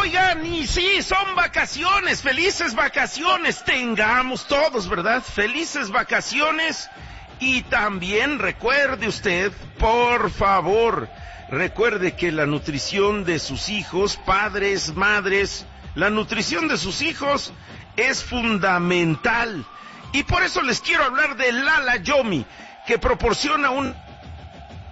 Oigan, y sí, son vacaciones, felices vacaciones, tengamos todos, ¿verdad? Felices vacaciones. Y también recuerde usted, por favor, recuerde que la nutrición de sus hijos, padres, madres, la nutrición de sus hijos es fundamental. Y por eso les quiero hablar de Lala Yomi, que proporciona un